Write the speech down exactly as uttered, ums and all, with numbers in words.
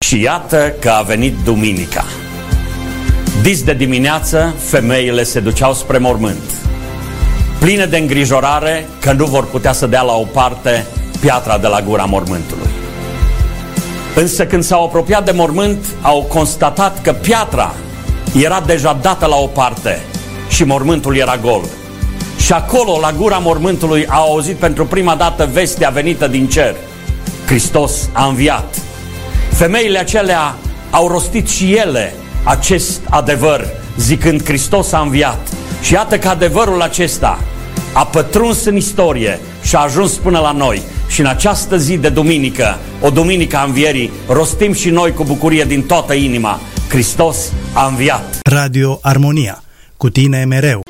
Și iată că a venit duminica. Dis de dimineață, femeile se duceau spre mormânt, pline de îngrijorare că nu vor putea să dea la o parte piatra de la gura mormântului. Însă când s-au apropiat de mormânt, au constatat că piatra era deja dată la o parte și mormântul era gol. Și acolo, la gura mormântului, au auzit pentru prima dată vestea venită din cer: Hristos a înviat. Femeile acelea au rostit și ele acest adevăr, zicând: Hristos a înviat. Și iată că adevărul acesta a pătruns în istorie și a ajuns până la noi. Și în această zi de duminică, o duminică a învierii, rostim și noi cu bucurie din toată inima: Hristos a înviat. Radio Armonia, cu tine mereu.